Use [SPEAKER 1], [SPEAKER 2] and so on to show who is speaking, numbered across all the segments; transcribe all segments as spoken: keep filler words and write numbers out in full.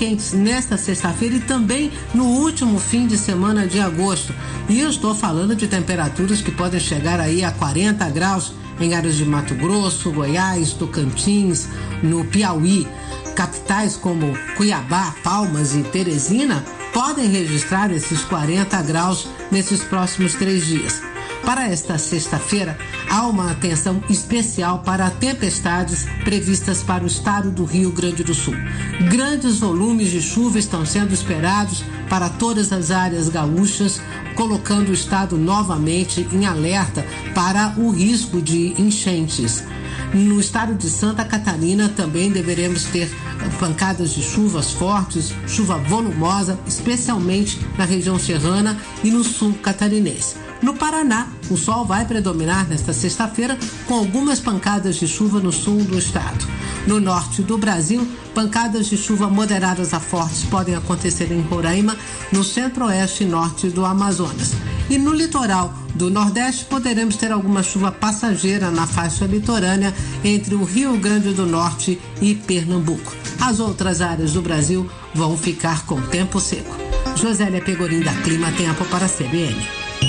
[SPEAKER 1] quentes nesta sexta-feira e também no último fim de semana de agosto. E eu estou falando de temperaturas que podem chegar aí a quarenta graus em áreas de Mato Grosso, Goiás, Tocantins, no Piauí. Capitais como Cuiabá, Palmas e Teresina podem registrar esses quarenta graus nesses próximos três dias. Para esta sexta-feira, há uma atenção especial para tempestades previstas para o estado do Rio Grande do Sul. Grandes volumes de chuva estão sendo esperados para todas as áreas gaúchas, colocando o estado novamente em alerta para o risco de enchentes. No estado de Santa Catarina também deveremos ter pancadas de chuvas fortes, chuva volumosa, especialmente na região serrana e no sul catarinense. No Paraná, o sol vai predominar nesta sexta-feira com algumas pancadas de chuva no sul do estado. No norte do Brasil, pancadas de chuva moderadas a fortes podem acontecer em Roraima, no centro-oeste e norte do Amazonas. E no litoral do Nordeste, poderemos ter alguma chuva passageira na faixa litorânea entre o Rio Grande do Norte e Pernambuco. As outras áreas do Brasil vão ficar com tempo seco. Josélia Pegorim, da Clima Tempo, para a C B N.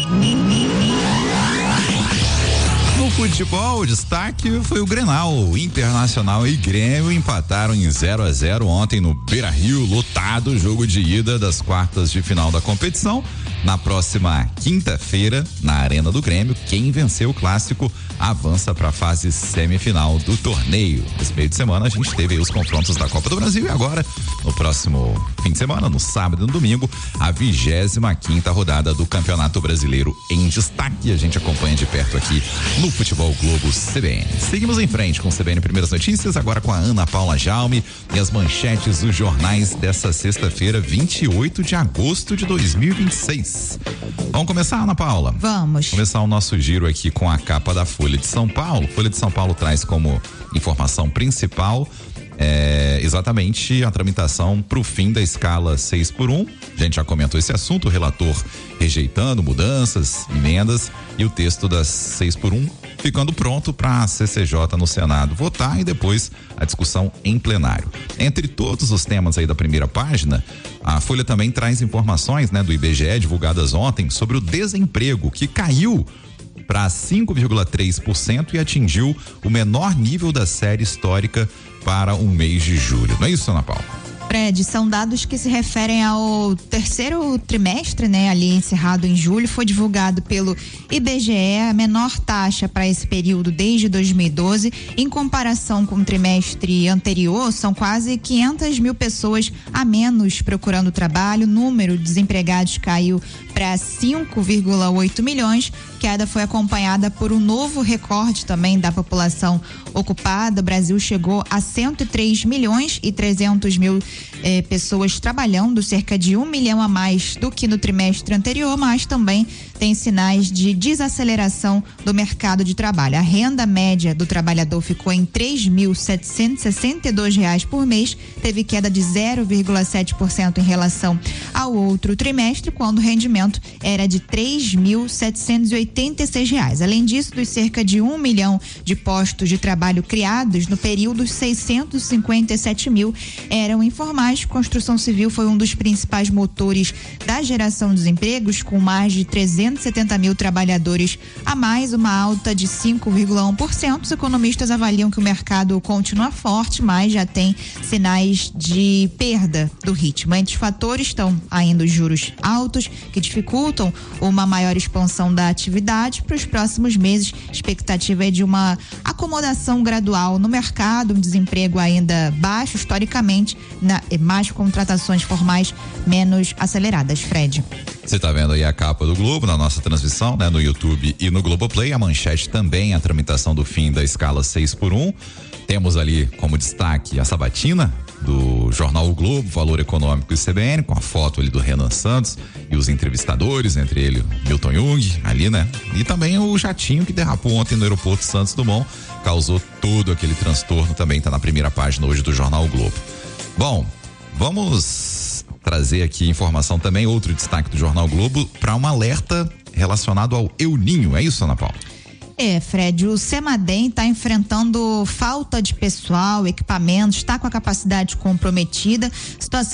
[SPEAKER 2] No futebol, o destaque foi o Grenal. Internacional e Grêmio empataram em zero a zero ontem no Beira-Rio, lotado, jogo de ida das quartas de final da competição. Na próxima quinta-feira, na Arena do Grêmio, quem venceu o clássico avança para a fase semifinal do torneio. Nesse meio de semana a gente teve aí os confrontos da Copa do Brasil e agora, no próximo fim de semana, no sábado e no domingo, a vigésima quinta rodada do Campeonato Brasileiro em destaque. A gente acompanha de perto aqui no Futebol Globo C B N. Seguimos em frente com o C B N Primeiras Notícias, agora com a Ana Paula Jaume e as manchetes dos jornais dessa sexta-feira, vinte e oito de agosto de dois mil e vinte e seis. Vamos começar, Ana Paula?
[SPEAKER 3] Vamos.
[SPEAKER 2] Começar o nosso giro aqui com a capa da Folha de São Paulo. Folha de São Paulo traz como informação principal É, exatamente a tramitação para o fim da escala seis por um. A gente já comentou esse assunto, o relator rejeitando mudanças, emendas e o texto das seis por um ficando pronto para a C C J no Senado votar e depois a discussão em plenário. Entre todos os temas aí da primeira página, a Folha também traz informações, né, do I B G E divulgadas ontem sobre o desemprego que caiu para cinco vírgula três por cento e atingiu o menor nível da série histórica para o mês de julho. Não é isso, Ana Paula?
[SPEAKER 3] Fred, são dados que se referem ao terceiro trimestre, né, ali encerrado em julho. Foi divulgado pelo I B G E a menor taxa para esse período desde dois mil e doze. Em comparação com o trimestre anterior, são quase quinhentas mil pessoas a menos procurando trabalho. O número de desempregados caiu para cinco vírgula oito milhões. Queda foi acompanhada por um novo recorde também da população ocupada. O Brasil chegou a cento e três milhões e trezentos mil eh, pessoas trabalhando, cerca de um milhão a mais do que no trimestre anterior, mas também tem sinais de desaceleração do mercado de trabalho. A renda média do trabalhador ficou em três mil setecentos e sessenta e dois reais por mês, teve queda de zero vírgula sete por cento em relação ao outro trimestre, quando o rendimento era de três mil setecentos e oitenta e seis reais. Além disso, dos cerca de um milhão de postos de trabalho criados no período, seiscentos e cinquenta e sete mil eram informais. Construção civil foi um dos principais motores da geração de desempregos, com mais de trezentos e setenta mil trabalhadores a mais, uma alta de cinco vírgula um por cento. Os economistas avaliam que o mercado continua forte, mas já tem sinais de perda do ritmo. Entre os fatores estão ainda os juros altos, que dificultam uma maior expansão da atividade. Para os próximos meses, a expectativa é de uma acomodação gradual no mercado, um desemprego ainda baixo, historicamente, na, mais contratações formais menos aceleradas. Fred.
[SPEAKER 2] Você está vendo aí a capa do Globo na nossa transmissão, né, no YouTube e no Globoplay. A manchete também, a tramitação do fim da escala seis por um. Temos ali como destaque a sabatina do jornal O Globo, Valor Econômico e C B N, com a foto ali do Renan Santos e os entrevistadores, entre ele Milton Jung, ali, né? E também o jatinho que derrapou ontem no aeroporto Santos Dumont, causou todo aquele transtorno, também está na primeira página hoje do jornal O Globo. Bom, vamos trazer aqui informação também, outro destaque do jornal Globo, para um alerta relacionado ao El Ninho. É isso, Ana Paula?
[SPEAKER 3] É, Fred, o Semadem está enfrentando falta de pessoal, equipamentos, está com a capacidade comprometida, situação